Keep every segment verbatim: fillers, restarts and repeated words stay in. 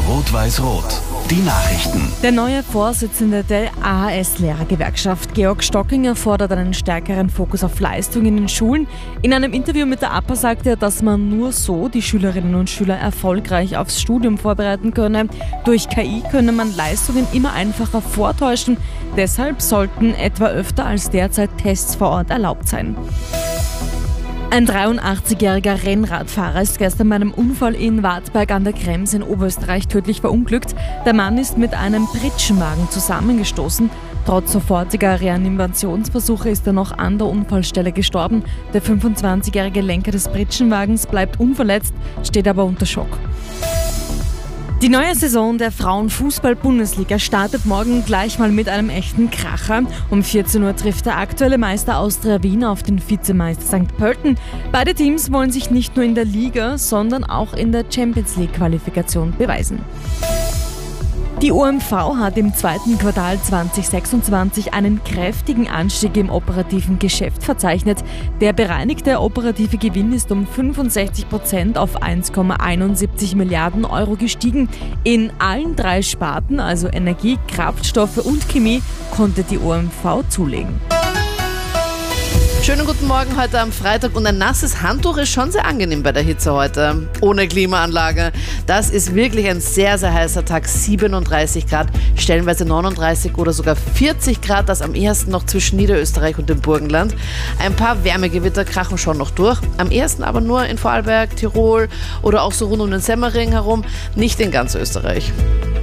Rot-Weiß-Rot. Die Nachrichten. Der neue Vorsitzende der A H S-Lehrergewerkschaft, Georg Stockinger, fordert einen stärkeren Fokus auf Leistung in den Schulen. In einem Interview mit der A P A sagte er, dass man nur so die Schülerinnen und Schüler erfolgreich aufs Studium vorbereiten könne. Durch K I könne man Leistungen immer einfacher vortäuschen. Deshalb sollten etwa öfter als derzeit Tests vor Ort erlaubt sein. Ein dreiundachtzigjähriger Rennradfahrer ist gestern bei einem Unfall in Wartberg an der Krems in Oberösterreich tödlich verunglückt. Der Mann ist mit einem Pritschenwagen zusammengestoßen. Trotz sofortiger Reanimationsversuche ist er noch an der Unfallstelle gestorben. Der fünfundzwanzigjährige Lenker des Pritschenwagens bleibt unverletzt, steht aber unter Schock. Die neue Saison der Frauenfußball-Bundesliga startet morgen gleich mal mit einem echten Kracher. Um vierzehn Uhr trifft der aktuelle Meister Austria Wien auf den Vizemeister Sankt Pölten. Beide Teams wollen sich nicht nur in der Liga, sondern auch in der Champions-League-Qualifikation beweisen. Die O M V hat im zweiten Quartal zweitausendsechsundzwanzig einen kräftigen Anstieg im operativen Geschäft verzeichnet. Der bereinigte operative Gewinn ist um fünfundsechzig Prozent auf eins Komma einundsiebzig Milliarden Euro gestiegen. In allen drei Sparten, also Energie, Kraftstoffe und Chemie, konnte die O M V zulegen. Schönen guten Morgen heute am Freitag und ein nasses Handtuch ist schon sehr angenehm bei der Hitze heute. Ohne Klimaanlage. Das ist wirklich ein sehr, sehr heißer Tag. siebenunddreißig Grad, stellenweise neununddreißig oder sogar vierzig Grad, das am ehesten noch zwischen Niederösterreich und dem Burgenland. Ein paar Wärmegewitter krachen schon noch durch. Am ehesten aber nur in Vorarlberg, Tirol oder auch so rund um den Semmering herum, nicht in ganz Österreich.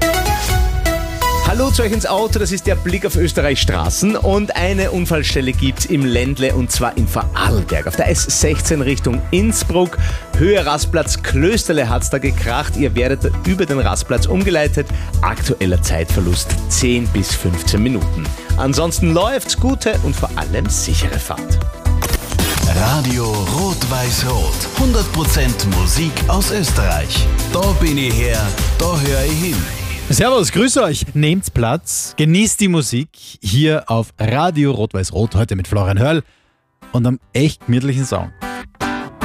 Hallo zu euch ins Auto, das ist der Blick auf Österreichs Straßen und eine Unfallstelle gibt's im Ländle und zwar in Vorarlberg. Auf der S sechzehn Richtung Innsbruck, Höhe Rastplatz Klösterle hat's da gekracht. Ihr werdet über den Rastplatz umgeleitet. Aktueller Zeitverlust zehn bis fünfzehn Minuten. Ansonsten läuft's, gute und vor allem sichere Fahrt. Radio Rot-Weiß-Rot. hundert Prozent Musik aus Österreich. Da bin ich her, da höre ich hin. Servus, grüß euch. Nehmt Platz, genießt die Musik hier auf Radio Rot-Weiß-Rot, heute mit Florian Hörl und einem echt gemütlichen Song.